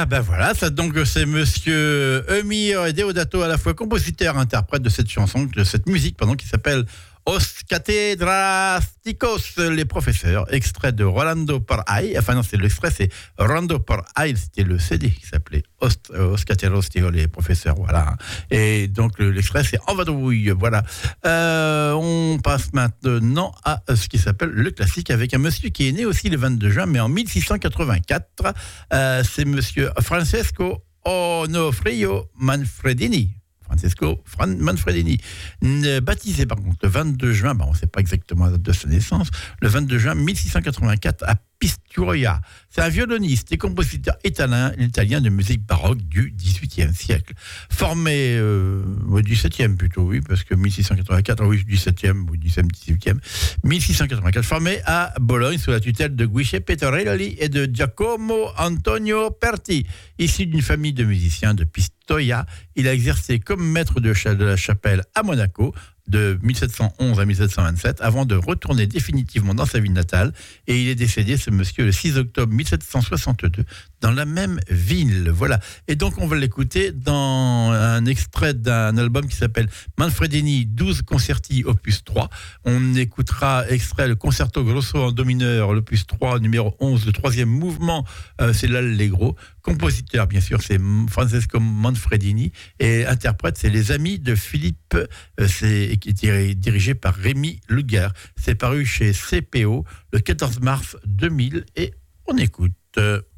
Ah ben voilà, ça donc c'est monsieur Emir Deodato, à la fois compositeur, interprète de cette chanson, de cette musique, pardon, qui s'appelle Os Catedráticos, les professeurs, extrait de Rolando por Ahí. Enfin non, c'est l'extrait, c'est Rolando por Ahí, c'était le CD qui s'appelait Os Catedráticos, les professeurs, voilà. Et donc l'extrait, c'est En vadrouille, voilà. On passe maintenant à ce qui s'appelle le classique, avec un monsieur qui est né aussi le 22 juin, mais en 1684. C'est monsieur Francesco Onofrio Manfredini. Manfredini, baptisé par contre le 22 juin, on ne sait pas exactement la date de sa naissance, le 22 juin 1684 à Pistoia. C'est un violoniste et compositeur italien de musique baroque du XVIIIe siècle. Formé au XVIIe plutôt, oui, parce que 1684, oui, XVIIe ou XVIIIe, 1684, formé à Bologne sous la tutelle de Guiche Petorelli et de Giacomo Antonio Perti. Issu d'une famille de musiciens de Pistoia, il a exercé comme maître de la chapelle à Monaco de 1711 à 1727, avant de retourner définitivement dans sa ville natale. Et il est décédé, ce monsieur, le 6 octobre 1762, dans la même ville. Voilà. Et donc, on va l'écouter dans un extrait d'un album qui s'appelle Manfredini 12 Concerti Opus 3. On écoutera extrait le Concerto Grosso en Do mineur, l'Opus 3, numéro 11, le troisième mouvement, c'est l'Allegro. Compositeur, bien sûr, c'est Francesco Manfredini. Et interprète, c'est Les Amis de Philippe, c'est dirigé par Rémi Luger. C'est paru chez CPO le 14 mars 2000 et on écoute.